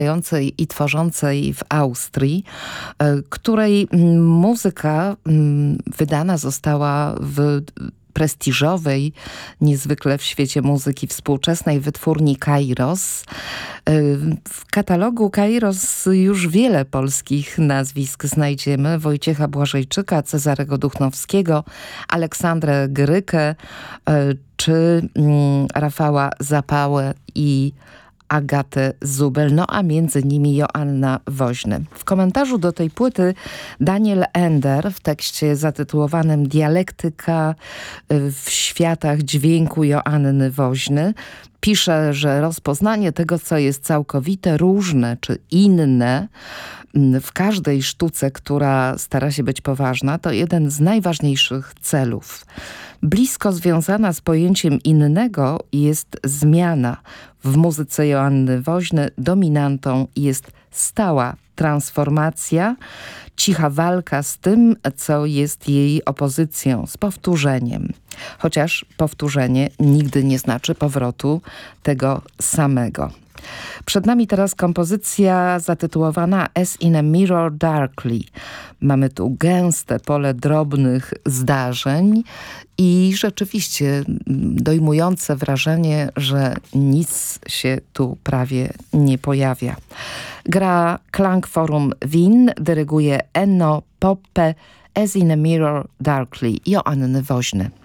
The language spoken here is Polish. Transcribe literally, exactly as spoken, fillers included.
i tworzącej w Austrii, której muzyka wydana została w prestiżowej, niezwykle w świecie muzyki współczesnej wytwórni Kairos. W katalogu Kairos już wiele polskich nazwisk znajdziemy. Wojciecha Błażejczyka, Cezarego Duchnowskiego, Aleksandrę Grykę czy Rafała Zapałę i Agatę Zubel, no a między nimi Joanna Woźny. W komentarzu do tej płyty Daniel Ender w tekście zatytułowanym Dialektyka w światach dźwięku Joanny Woźny pisze, że rozpoznanie tego, co jest całkowite, różne czy inne w każdej sztuce, która stara się być poważna, to jeden z najważniejszych celów. Blisko związana z pojęciem innego jest zmiana. W muzyce Joanny Woźny dominantą jest stała transformacja, cicha walka z tym, co jest jej opozycją, z powtórzeniem. Chociaż powtórzenie nigdy nie znaczy powrotu tego samego. Przed nami teraz kompozycja zatytułowana As in a Mirror Darkly. Mamy tu gęste pole drobnych zdarzeń i rzeczywiście dojmujące wrażenie, że nic się tu prawie nie pojawia. Gra Klangforum Wien, dyryguje Enno Poppe, As in a Mirror Darkly Joanny Woźny.